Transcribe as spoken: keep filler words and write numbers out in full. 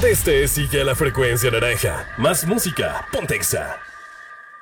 donde estés, sigue a la frecuencia naranja. Más música, Pontexa.